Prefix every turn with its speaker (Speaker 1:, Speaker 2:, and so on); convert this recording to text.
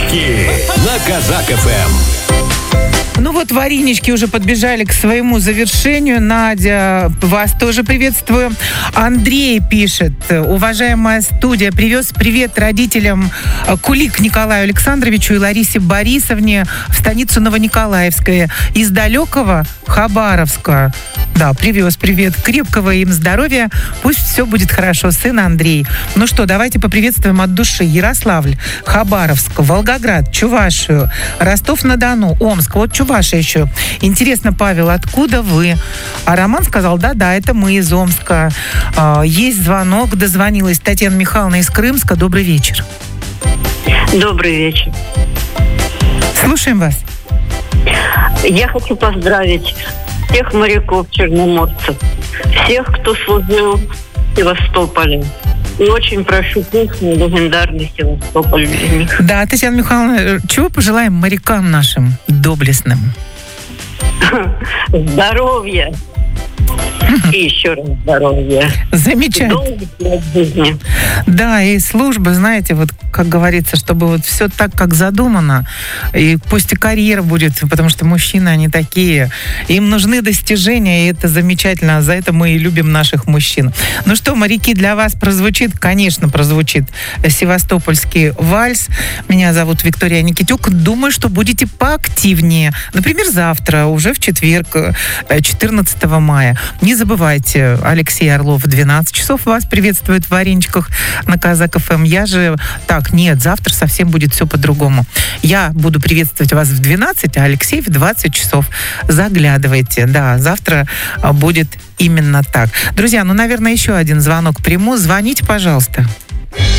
Speaker 1: Сумерки на Казак ФМ.
Speaker 2: Ну вот, варенички уже подбежали к своему завершению. Надя, вас тоже приветствую. Андрей пишет: уважаемая студия, привез привет родителям Кулик Николаю Александровичу и Ларисе Борисовне в станицу Новониколаевская из далекого Хабаровска. Да, привез привет. Крепкого им здоровья. Пусть все будет хорошо. Сын Андрей. Ну что, давайте поприветствуем от души Ярославль, Хабаровск, Волгоград, Чувашию, Ростов-на-Дону, Омск. Вот Чувашия еще. Интересно, Павел, откуда вы? А Роман сказал: да, это мы из Омска. Есть звонок. Дозвонилась Татьяна Михайловна из Крымска. Добрый вечер.
Speaker 3: Добрый вечер.
Speaker 2: Слушаем вас.
Speaker 3: Я хочу поздравить всех моряков-черноморцев, всех, кто служил в Севастополе. И очень прошу песню «Легендарный Севастополь» для них.
Speaker 2: Да, Татьяна Михайловна, чего пожелаем морякам нашим доблестным?
Speaker 3: Здоровья. И еще раз здоровья.
Speaker 2: Замечательно.
Speaker 3: Долгих лет жизни.
Speaker 2: Да, и служба, знаете, вот как говорится, чтобы вот все так, как задумано, и пусть и карьера будет, потому что мужчины, они такие, им нужны достижения, и это замечательно, за это мы и любим наших мужчин. Ну что, моряки, для вас прозвучит, конечно, прозвучит севастопольский вальс. Меня зовут Виктория Никитюк. Думаю, что будете поактивнее. Например, завтра, уже в четверг, 14 мая. Не забывайте, Алексей Орлов в 12 часов вас приветствует в Вареничках на Казак ФМ. Я же... Так, нет, завтра совсем будет все по-другому. Я буду приветствовать вас в 12, а Алексей в 20 часов. Заглядывайте. Да, завтра будет именно так. Друзья, наверное, еще один звонок приму. Звоните, пожалуйста.